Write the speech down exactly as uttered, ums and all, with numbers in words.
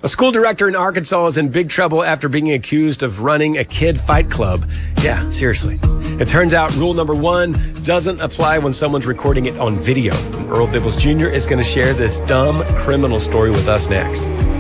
A school director in Arkansas is in big trouble after being accused of running a kid fight club. Yeah, seriously. It turns out rule number one doesn't apply when someone's recording it on video. Earl Dibbles Junior is going to share this dumb criminal story with us next.